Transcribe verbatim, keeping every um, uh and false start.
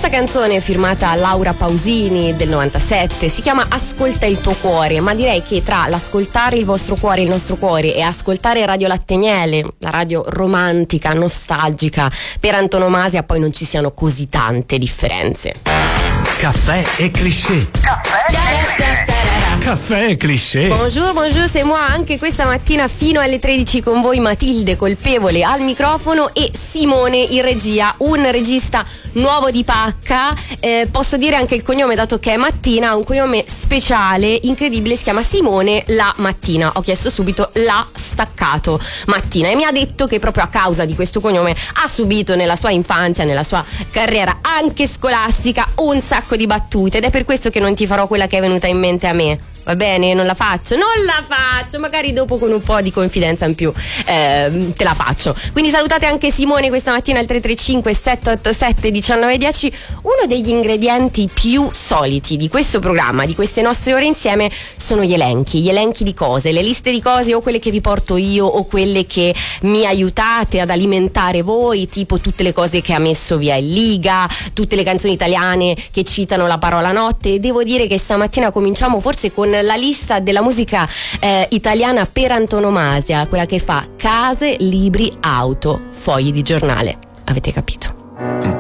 Questa canzone firmata Laura Pausini del novantasette si chiama Ascolta il tuo cuore, ma direi che tra l'ascoltare il vostro cuore, il nostro cuore, e ascoltare Radio Latte e Miele, la radio romantica, nostalgica per antonomasia, poi non ci siano così tante differenze. Caffè e cliché. Caffè e cliché. Bonjour, bonjour, c'est moi. Anche questa mattina fino alle tredici con voi Matilde Colpevole al microfono e Simone in regia, un regista nuovo di pacca. Eh, posso dire anche il cognome, dato che è mattina, un cognome speciale, incredibile, si chiama Simone La Mattina. Ho chiesto subito la staccato Mattina e mi ha detto che proprio a causa di questo cognome ha subito nella sua infanzia, nella sua carriera anche scolastica, un sacco di battute, ed è per questo che non ti farò quella che è venuta in mente a me. Va bene, non la faccio, non la faccio, magari dopo con un po' di confidenza in più eh, te la faccio. Quindi salutate anche Simone questa mattina al tre tre cinque sette otto sette uno nove uno zero. Uno degli ingredienti più soliti di questo programma, di queste nostre ore insieme, sono gli elenchi, gli elenchi di cose, le liste di cose, o quelle che vi porto io o quelle che mi aiutate ad alimentare voi, tipo tutte le cose che ha messo via il Liga, tutte le canzoni italiane che citano la parola notte. E devo dire che stamattina cominciamo forse con la lista della musica eh, italiana per antonomasia, quella che fa case, libri, auto, fogli di giornale. Avete capito?